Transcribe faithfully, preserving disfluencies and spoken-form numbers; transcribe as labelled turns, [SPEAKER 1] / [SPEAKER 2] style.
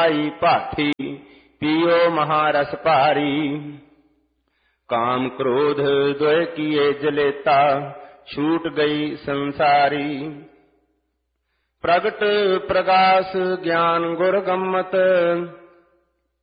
[SPEAKER 1] खाई पाठी, पियो महारस भारी। काम क्रोध द्वय किए जलेता, छूट गई संसारी। प्रगट प्रकाश ज्ञान गुर गम्मत,